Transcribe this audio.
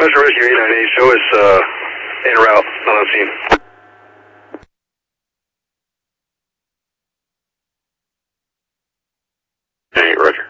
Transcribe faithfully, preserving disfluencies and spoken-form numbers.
Metro Rescue eight nine eight, show us uh, en route, not on scene. Hey, Roger.